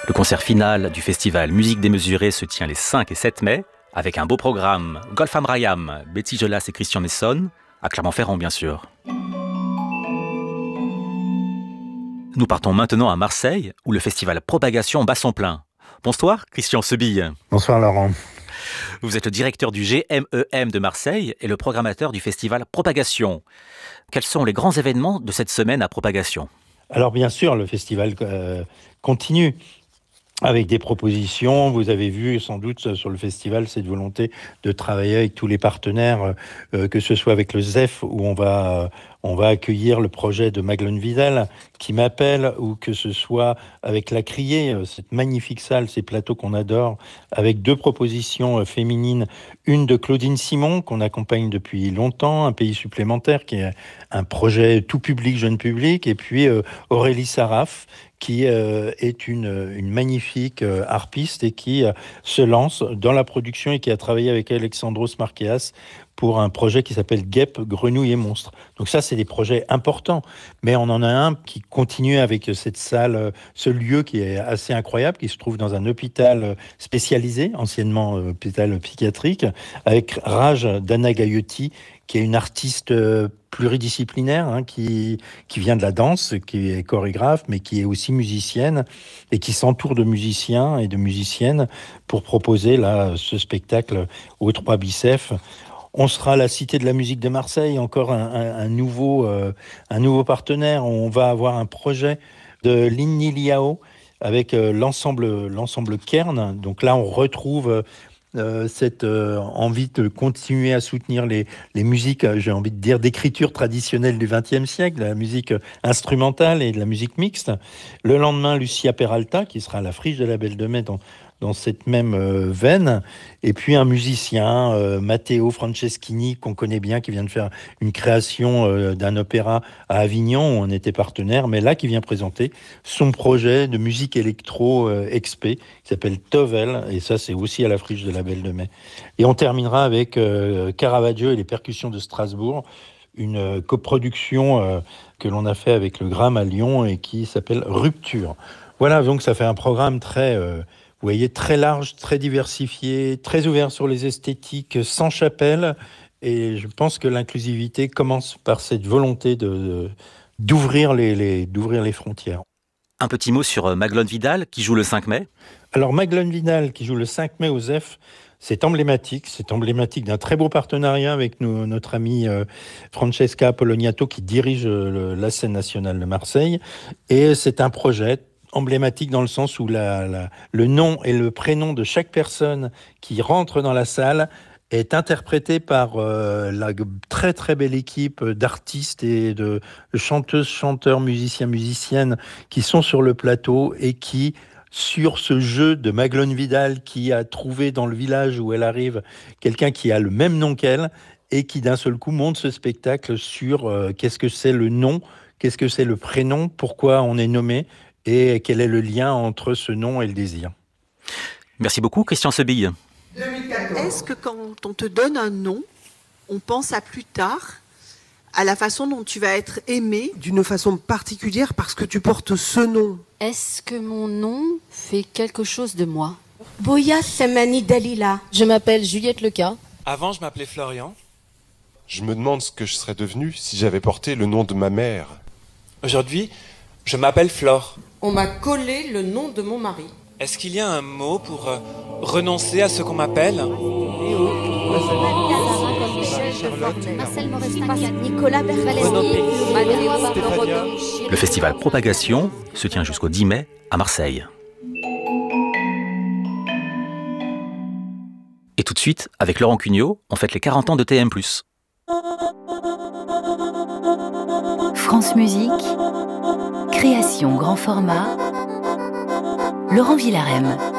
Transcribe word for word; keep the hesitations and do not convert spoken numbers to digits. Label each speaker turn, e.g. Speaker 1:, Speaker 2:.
Speaker 1: Le concert final du festival Musique démesurée se tient les cinq et sept mai, avec un beau programme. Golfam Rayam, Betty Jolas et Christian Messon, à Clermont-Ferrand bien sûr. Nous partons maintenant à Marseille, où le festival Propagation bat son plein. Bonsoir, Christian Sebille.
Speaker 2: Bonsoir, Laurent.
Speaker 1: Vous êtes le directeur du G M E M de Marseille et le programmateur du festival Propagation. Quels sont les grands événements de cette semaine à Propagation ?
Speaker 2: Alors, bien sûr, le festival euh, continue avec des propositions. Vous avez vu sans doute sur le festival cette volonté de travailler avec tous les partenaires, euh, que ce soit avec le Z E F où on va, euh, on va accueillir le projet de Maglone Vidal qui m'appelle, ou que ce soit avec La Criée, cette magnifique salle, ces plateaux qu'on adore, avec deux propositions féminines. Une de Claudine Simon qu'on accompagne depuis longtemps, Un pays supplémentaire, qui est un projet tout public, jeune public, et puis euh, Aurélie Saraf, qui euh, est une, une magnifique euh, harpiste et qui euh, se lance dans la production et qui a travaillé avec Alexandros Marqueas pour un projet qui s'appelle Guêpe, Grenouille et Monstre. Donc ça, c'est des projets importants. Mais on en a un qui continue avec cette salle, euh, ce lieu qui est assez incroyable, qui se trouve dans un hôpital spécialisé, anciennement euh, hôpital psychiatrique, avec Raj Dana Gayetti, qui est une artiste euh, pluridisciplinaire, hein, qui, qui vient de la danse, qui est chorégraphe, mais qui est aussi musicienne, et qui s'entoure de musiciens et de musiciennes pour proposer là, ce spectacle aux Trois Bicefs. On sera à la Cité de la musique de Marseille, encore un, un, un, nouveau, euh, un nouveau partenaire. On va avoir un projet de Linni Liao avec euh, l'ensemble, l'ensemble Kern. Donc là, on retrouve euh, cette euh, envie de continuer à soutenir les, les musiques, j'ai envie de dire, d'écriture traditionnelle du vingtième siècle, la musique instrumentale et de la musique mixte. Le lendemain, Lucia Peralta, qui sera à la Friche de la Belle de Mai dans dans cette même euh, veine, et puis un musicien, euh, Matteo Franceschini, qu'on connaît bien, qui vient de faire une création euh, d'un opéra à Avignon, où on était partenaire, mais là, qui vient présenter son projet de musique électro euh, expé, qui s'appelle Tovel, et ça, c'est aussi à la Friche de la Belle de Mai. Et on terminera avec euh, Caravaggio et les percussions de Strasbourg, une euh, coproduction euh, que l'on a fait avec le Gramme à Lyon et qui s'appelle Rupture. Voilà, donc ça fait un programme très... Euh, Vous voyez, très large, très diversifié, très ouvert sur les esthétiques, sans chapelle. Et je pense que l'inclusivité commence par cette volonté de, d'ouvrir, les, les, d'ouvrir les frontières.
Speaker 1: Un petit mot sur Maglone Vidal, qui joue le cinq mai.
Speaker 2: Alors, Maglone Vidal, qui joue le cinq mai au Z E F, c'est emblématique. C'est emblématique d'un très beau partenariat avec nous, notre amie euh, Francesca Apolloniato, qui dirige le, la scène nationale de Marseille. Et c'est un projet emblématique dans le sens où la, la, le nom et le prénom de chaque personne qui rentre dans la salle est interprété par euh, la très très belle équipe d'artistes et de chanteuses, chanteurs, musiciens, musiciennes qui sont sur le plateau et qui, sur ce jeu de Maglone Vidal, qui a trouvé dans le village où elle arrive quelqu'un qui a le même nom qu'elle et qui d'un seul coup monte ce spectacle sur euh, qu'est-ce que c'est le nom, qu'est-ce que c'est le prénom, pourquoi on est nommé, et quel est le lien entre ce nom et le désir.
Speaker 1: Merci beaucoup, Christian Sebille.
Speaker 3: Est-ce que quand on te donne un nom, on pense à plus tard, à la façon dont tu vas être aimé d'une façon particulière parce que tu portes ce nom?
Speaker 4: Est-ce que mon nom fait quelque chose de moi?
Speaker 5: Boya Semani Dalila.
Speaker 4: Je m'appelle Juliette Leca.
Speaker 6: Avant, je m'appelais Florian.
Speaker 7: Je me demande ce que je serais devenu si j'avais porté le nom de ma mère.
Speaker 6: Aujourd'hui, je m'appelle Flore.
Speaker 5: On m'a collé le nom de mon mari.
Speaker 6: Est-ce qu'il y a un mot pour euh, renoncer à ce qu'on m'appelle?
Speaker 1: Le festival Propagation se tient jusqu'au dix mai à Marseille. Et tout de suite, avec Laurent Cugnot, on fête les quarante ans de T M plus.
Speaker 8: France Musique, création grand format, Laurent Villarem.